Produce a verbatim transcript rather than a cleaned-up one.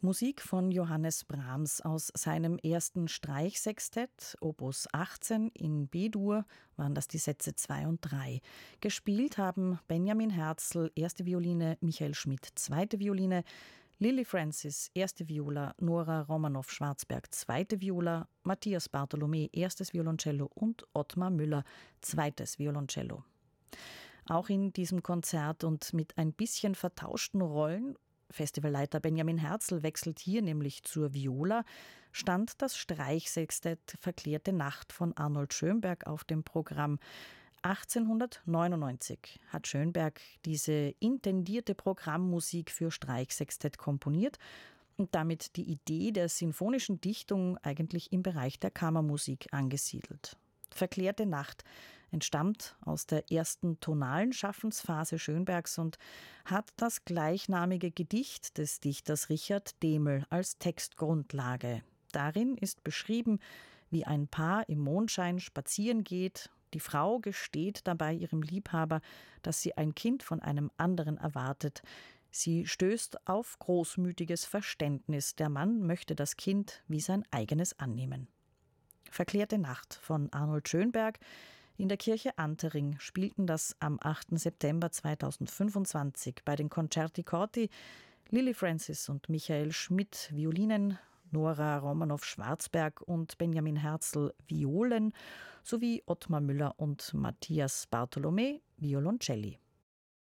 Musik von Johannes Brahms aus seinem ersten Streichsextett, Opus achtzehn in B-Dur, waren das die Sätze zwei und drei. Gespielt haben Benjamin Herzl, erste Violine, Michael Schmidt, zweite Violine, Lily Francis, erste Viola, Nora Romanow-Schwarzberg, zweite Viola, Matthias Bartholomä, erstes Violoncello und Ottmar Müller, zweites Violoncello. Auch in diesem Konzert und mit ein bisschen vertauschten Rollen, Festivalleiter Benjamin Herzl wechselt hier nämlich zur Viola, stand das Streichsextett Verklärte Nacht von Arnold Schönberg auf dem Programm. achtzehnhundertneunundneunzig hat Schönberg diese intendierte Programmmusik für Streichsextett komponiert und damit die Idee der sinfonischen Dichtung eigentlich im Bereich der Kammermusik angesiedelt. Verklärte Nacht entstammt aus der ersten tonalen Schaffensphase Schönbergs und hat das gleichnamige Gedicht des Dichters Richard Dehmel als Textgrundlage. Darin ist beschrieben, wie ein Paar im Mondschein spazieren geht. Die Frau gesteht dabei ihrem Liebhaber, dass sie ein Kind von einem anderen erwartet. Sie stößt auf großmütiges Verständnis. Der Mann möchte das Kind wie sein eigenes annehmen. Verklärte Nacht von Arnold Schönberg. In der Kirche Antering spielten das am achten September zweitausendfünfundzwanzig bei den Concerti Corti Lily Francis und Michael Schmidt Violinen, Nora Romanow-Schwarzberg und Benjamin Herzl Violen sowie Ottmar Müller und Matthias Bartholomä Violoncelli.